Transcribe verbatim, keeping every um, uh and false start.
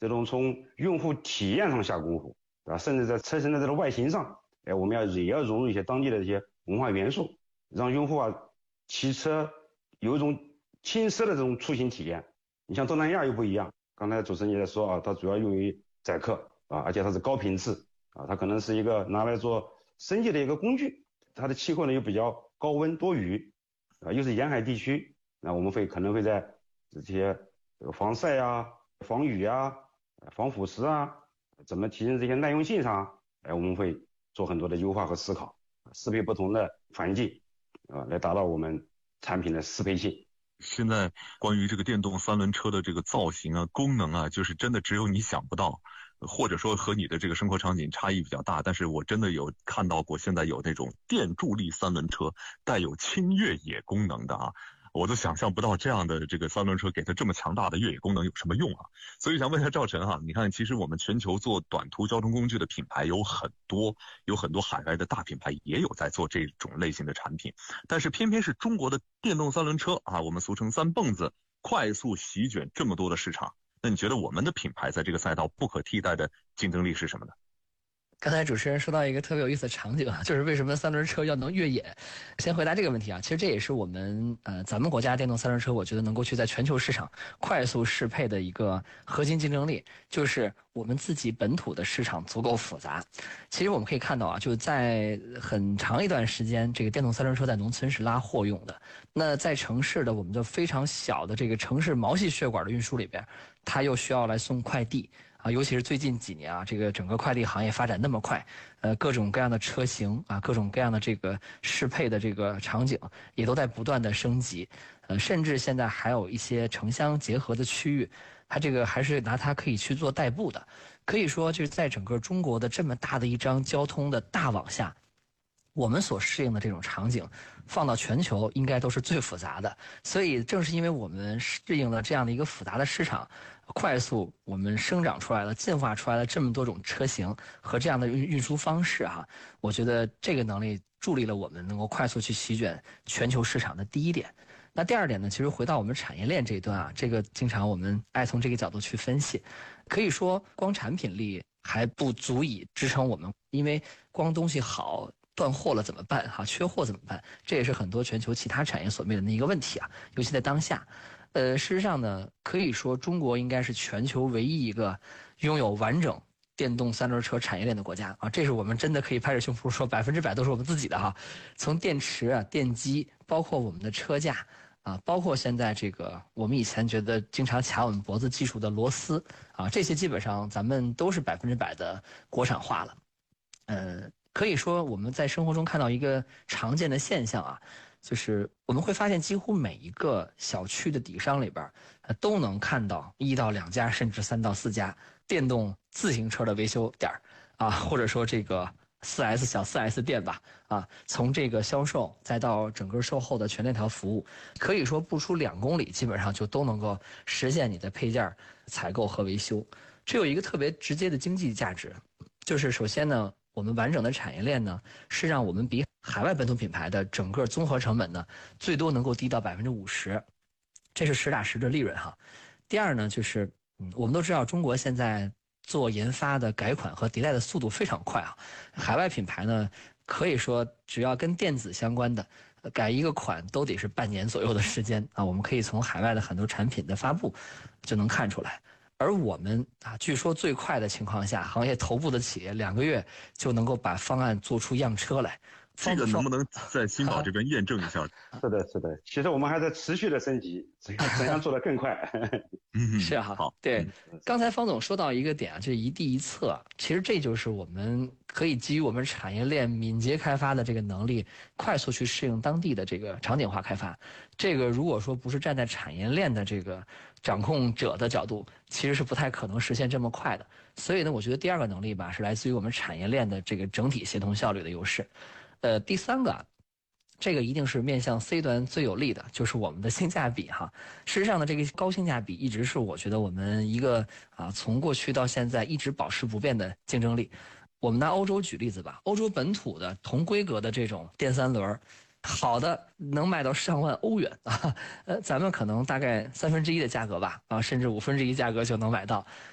这种从用户体验上下功夫，对吧？甚至在车身的这个外形上，哎，我们要也要融入一些当地的一些文化元素，让用户啊骑车有一种轻奢的这种出行体验。你像东南亚又不一样，刚才主持人也在说啊，它主要用于载客啊，而且它是高频次啊，它可能是一个拿来做生计的一个工具。它的气候呢又比较高温多雨啊，又是沿海地区，那我们会可能会在这些这个防晒啊、防雨啊、防腐蚀啊，怎么提升这些耐用性上，哎，我们会做很多的优化和思考，适配不同的环境啊，来达到我们产品的适配性。 现在关于这个电动三轮车的这个造型啊、功能啊，就是真的只有你想不到，或者说和你的这个生活场景差异比较大。但是我真的有看到过，现在有那种电助力三轮车带有轻越野功能的啊，我都想象不到这样的这个三轮车给它这么强大的越野功能有什么用啊。所以想问一下赵晨哈，你看其实我们全球做短途交通工具的品牌有很多，有很多海外的大品牌也有在做这种类型的产品，但是偏偏是中国的电动三轮车啊，我们俗称三蹦子，快速席卷这么多的市场。那你觉得我们的品牌在这个赛道不可替代的竞争力是什么呢？ 刚才主持人说到一个特别有意思的场景啊，就是为什么三轮车要能越野。先回答这个问题啊，其实这也是我们呃咱们国家电动三轮车，我觉得能够去在全球市场快速适配的一个核心竞争力，就是我们自己本土的市场足够复杂。其实我们可以看到啊，就在很长一段时间，这个电动三轮车在农村是拉货用的。那在城市的我们的非常小的这个城市毛细血管的运输里边，它又需要来送快递。啊，尤其是最近几年啊，这个整个快递行业发展那么快，呃，各种各样的车型啊，各种各样的这个适配的这个场景也都在不断的升级，呃，甚至现在还有一些城乡结合的区域，它这个还是拿它可以去做代步的，可以说就是在整个中国的这么大的一张交通的大网下，我们所适应的这种场景，放到全球应该都是最复杂的。所以正是因为我们适应了这样的一个复杂的市场，快速我们生长出来了、进化出来了这么多种车型和这样的运运输方式哈、啊，我觉得这个能力助力了我们能够快速去席卷全球市场的第一点。那第二点呢，其实回到我们产业链这一端啊，这个经常我们爱从这个角度去分析，可以说光产品力还不足以支撑我们，因为光东西好。断货了怎么办？哈，缺货怎么办？这也是很多全球其他产业所面临的一个问题啊，尤其在当下。呃，事实上呢，可以说中国应该是全球唯一一个拥有完整电动三轮车产业链的国家啊，这是我们真的可以拍着胸脯说百分之百都是我们自己的哈。从电池啊、电机，包括我们的车架啊，包括现在这个我们以前觉得经常卡我们脖子技术的螺丝啊，这些基本上咱们都是百分之百的国产化了。呃。可以说我们在生活中看到一个常见的现象啊，就是我们会发现几乎每一个小区的底商里边，呃，都能看到一到两家甚至三到四家电动自行车的维修点啊，或者说这个 四 S 小 四 S 店吧啊，从这个销售再到整个售后的全链条服务，可以说不出两公里基本上就都能够实现你的配件采购和维修。这有一个特别直接的经济价值，就是首先呢，我们完整的产业链呢，是让我们比海外本土品牌的整个综合成本呢，最多能够低到百分之五十，这是实打实的利润哈。第二呢，就是嗯，我们都知道中国现在做研发的改款和迭代的速度非常快啊，海外品牌呢，可以说只要跟电子相关的，改一个款都得是半年左右的时间啊。我们可以从海外的很多产品的发布就能看出来。而我们啊，据说最快的情况下，行业头部的企业两个月就能够把方案做出样车来。 这个能不能在新宝这边验证一下？ 是的，是的。其实我们还在持续的升级，怎样怎样做得更快？ 嗯， 是哈， 好。 对，刚才方总说到一个点啊，这一地一策，其实这就是我们可以基于我们产业链敏捷开发的这个能力，快速去适应当地的这个场景化开发。这个如果说不是站在产业链的这个掌控者的角度，其实是不太可能实现这么快的。所以呢，我觉得第二个能力吧，是来自于我们产业链的这个整体协同效率的优势。呃，第三个，这个一定是面向 C 端最有利的，就是我们的性价比哈。事实上呢，这个高性价比一直是我觉得我们一个啊从过去到现在一直保持不变的竞争力。我们拿欧洲举例子吧，欧洲本土的同规格的这种电三轮，好的能卖到上万欧元啊，呃，咱们可能大概三分之一的价格吧，啊，甚至五分之一价格就能买到。